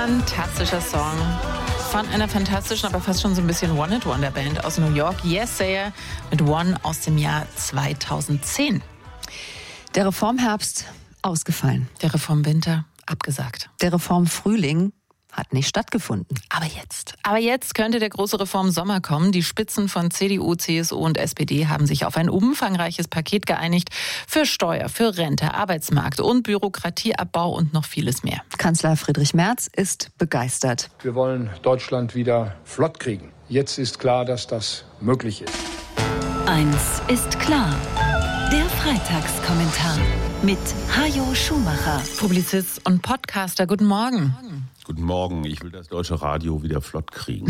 Fantastischer Song von einer fantastischen, aber fast schon so ein bisschen One-Hit-Wonder-Band aus New York, Yes Sayer, mit One aus dem Jahr 2010. Der Reformherbst ausgefallen. Der Reformwinter abgesagt. Der Reformfrühling hat nicht stattgefunden. Aber jetzt könnte der große Reformsommer kommen. Die Spitzen von CDU, CSU und SPD haben sich auf ein umfangreiches Paket geeinigt für Steuer, für Rente, Arbeitsmarkt und Bürokratieabbau und noch vieles mehr. Kanzler Friedrich Merz ist begeistert. Wir wollen Deutschland wieder flott kriegen. Jetzt ist klar, dass das möglich ist. Eins ist klar. Der Freitagskommentar mit Hajo Schumacher. Publizist und Podcaster, guten Morgen. Guten Morgen, ich will das deutsche Radio wieder flott kriegen.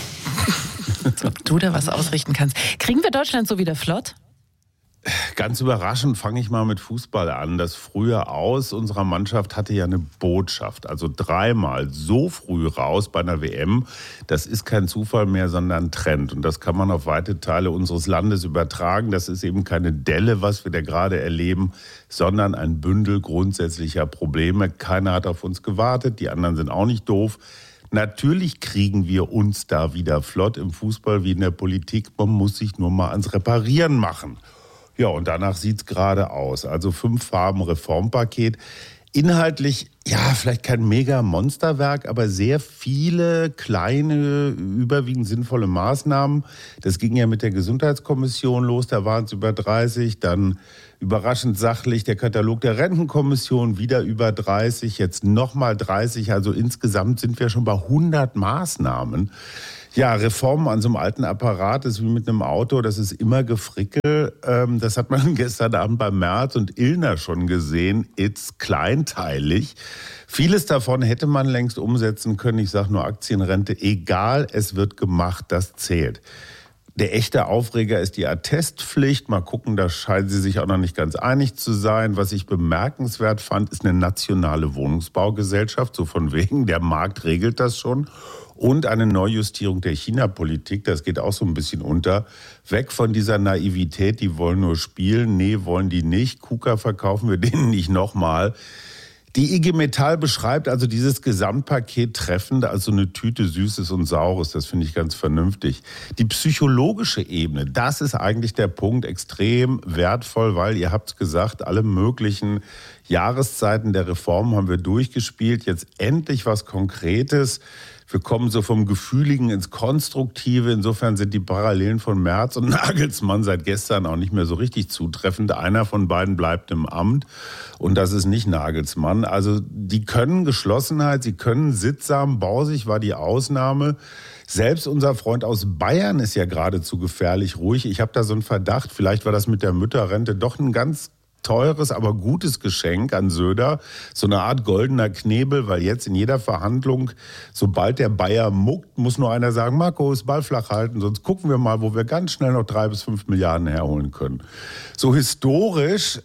Ob du da was ausrichten kannst. Kriegen wir Deutschland so wieder flott? Ganz überraschend fange ich mal mit Fußball an. Das frühe Aus unserer Mannschaft hatte ja eine Botschaft. Also 3-mal so früh raus bei einer WM, das ist kein Zufall mehr, sondern ein Trend. Und das kann man auf weite Teile unseres Landes übertragen. Das ist eben keine Delle, was wir da gerade erleben, sondern ein Bündel grundsätzlicher Probleme. Keiner hat auf uns gewartet, die anderen sind auch nicht doof. Natürlich kriegen wir uns da wieder flott im Fußball wie in der Politik. Man muss sich nur mal ans Reparieren machen. Ja, und danach sieht's gerade aus. Also 5 Farben Reformpaket. Inhaltlich, ja, vielleicht kein Mega-Monsterwerk, aber sehr viele kleine, überwiegend sinnvolle Maßnahmen. Das ging ja mit der Gesundheitskommission los, da waren es über 30. Dann überraschend sachlich der Katalog der Rentenkommission, wieder über 30, jetzt nochmal 30. Also insgesamt sind wir schon bei 100 Maßnahmen. Ja, Reformen an so einem alten Apparat ist wie mit einem Auto, das ist immer Gefrickel. Das hat man gestern Abend bei Merz und Illner schon gesehen. It's kleinteilig. Vieles davon hätte man längst umsetzen können. Ich sage nur Aktienrente. Egal, es wird gemacht, das zählt. Der echte Aufreger ist die Attestpflicht. Mal gucken, da scheinen sie sich auch noch nicht ganz einig zu sein. Was ich bemerkenswert fand, ist eine nationale Wohnungsbaugesellschaft. So von wegen, der Markt regelt das schon. Und eine Neujustierung der China-Politik, das geht auch so ein bisschen unter. Weg von dieser Naivität, die wollen nur spielen. Nee, wollen die nicht. KUKA verkaufen wir denen nicht nochmal. Die IG Metall beschreibt also dieses Gesamtpaket treffend als so eine Tüte Süßes und Saures. Das finde ich ganz vernünftig. Die psychologische Ebene, das ist eigentlich der Punkt, extrem wertvoll, weil ihr habt es gesagt, alle möglichen Jahreszeiten der Reform haben wir durchgespielt. Jetzt endlich was Konkretes. Wir kommen so vom Gefühligen ins Konstruktive. Insofern sind die Parallelen von Merz und Nagelsmann seit gestern auch nicht mehr so richtig zutreffend. Einer von beiden bleibt im Amt und das ist nicht Nagelsmann. Also die können Geschlossenheit, sie können sittsam, Bausig war die Ausnahme. Selbst unser Freund aus Bayern ist ja geradezu gefährlich ruhig. Ich habe da so einen Verdacht, vielleicht war das mit der Mütterrente doch ein ganz teures, aber gutes Geschenk an Söder. So eine Art goldener Knebel, weil jetzt in jeder Verhandlung, sobald der Bayer muckt, muss nur einer sagen, Markus, Ball flach halten, sonst gucken wir mal, wo wir ganz schnell noch 3 bis 5 Milliarden herholen können. So historisch,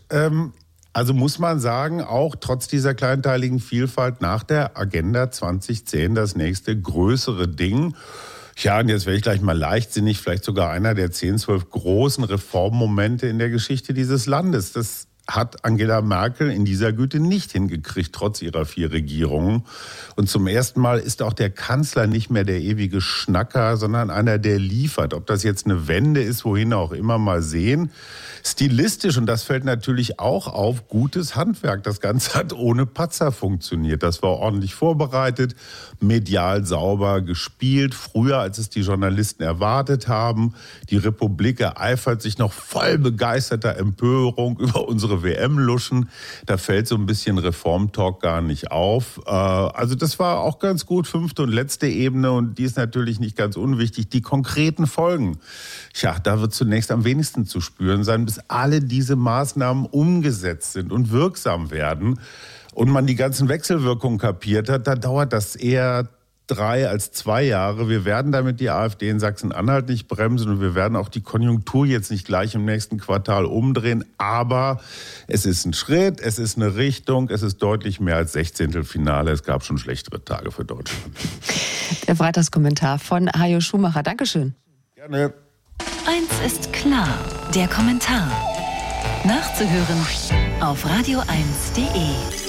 also muss man sagen, auch trotz dieser kleinteiligen Vielfalt nach der Agenda 2010 das nächste größere Ding. Ja, und jetzt werde ich gleich mal leichtsinnig, vielleicht sogar einer der 10, 12 großen Reformmomente in der Geschichte dieses Landes. Das hat Angela Merkel in dieser Güte nicht hingekriegt, trotz ihrer 4 Regierungen. Und zum ersten Mal ist auch der Kanzler nicht mehr der ewige Schnacker, sondern einer, der liefert. Ob das jetzt eine Wende ist, wohin auch immer, mal sehen. Stilistisch, und das fällt natürlich auch auf, gutes Handwerk. Das Ganze hat ohne Patzer funktioniert. Das war ordentlich vorbereitet, medial sauber gespielt, früher als es die Journalisten erwartet haben. Die Republik ereifert sich noch voll begeisterter Empörung über unsere WM-Luschen. Da fällt so ein bisschen Reformtalk gar nicht auf. Also das war auch ganz gut, 5. und letzte Ebene, und die ist natürlich nicht ganz unwichtig. Die konkreten Folgen, ja, da wird zunächst am wenigsten zu spüren sein, bis alle diese Maßnahmen umgesetzt sind und wirksam werden und man die ganzen Wechselwirkungen kapiert hat. Da dauert das eher 3 als 2 Jahre. Wir werden damit die AfD in Sachsen-Anhalt nicht bremsen und wir werden auch die Konjunktur jetzt nicht gleich im nächsten Quartal umdrehen. Aber es ist ein Schritt, es ist eine Richtung, es ist deutlich mehr als 16. Es gab schon schlechtere Tage für Deutschland. Der Freitagskommentar von Hajo Schumacher. Dankeschön. Gerne. Eins ist klar, der Kommentar. Nachzuhören auf radio1.de.